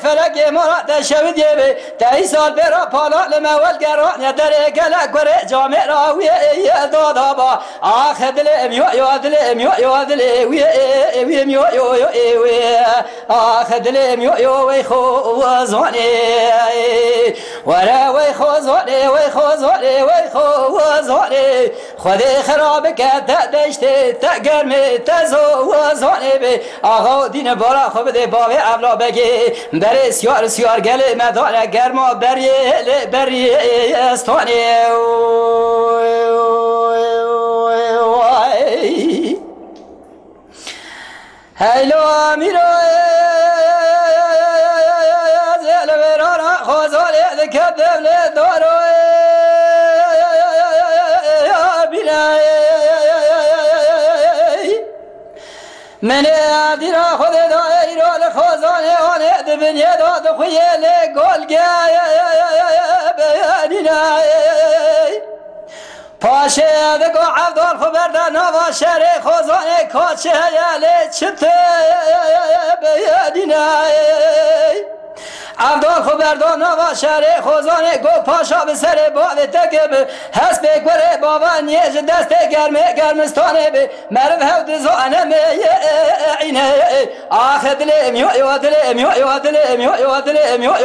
فلک مراد شود یه دهی سال برا پالا لمول گران در گلک وره جامع راوی دادا با آخ دل میو یا دل میو یا دل وی میو یا آخ دل میو یا وی خو زانی وره وی خو زانی وی خو زانی وی خو زانی خود خراب کرد دشت تگرم تزو زانی به آقا دین بارا خوب ده باوی ابلا بگی بر سیار گل مدان گرما بری استانی هیلو امیرو زل برارا خوزالی دکب دول دارو من دیرا خود دای رول خوزانه آنه دبنیه داد خویه لگل بیانینا پاشه دگو عبدال خبردن نوا شهر خوزانه کاچه یاله چطه بیانینا عبدال خبردان نوا شهر خوزانه گو پاشا به سر باد تکب هست بگوره بابا نیج دست گرمستانه به مرو هود زانه عینه آخ دل میو دل میو دل میو دل میو